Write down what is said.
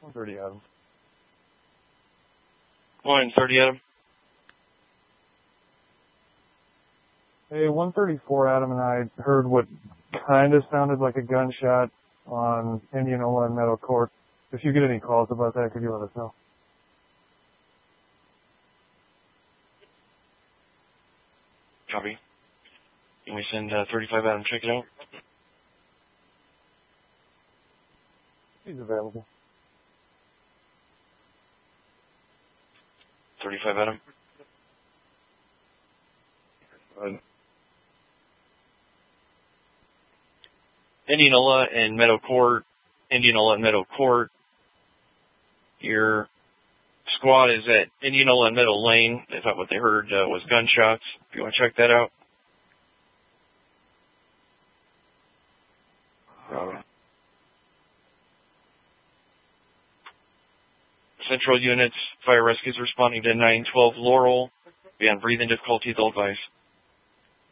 130 Adam. 130 Adam. Hey, 134 Adam and I heard what kind of sounded like a gunshot on Indianola and Meadow Court. If you get any calls about that, could you let us know? Copy. Can we send 35 Adam, check it out? He's available. 35 Adam. Indianola and Meadow Court. Indianola and Meadow Court. Your squad is at Indianola and Meadow Lane. I thought what they heard was gunshots. If you want to check that out. Central units, fire rescues responding to 912 Laurel. Be on breathing difficulties, all advice.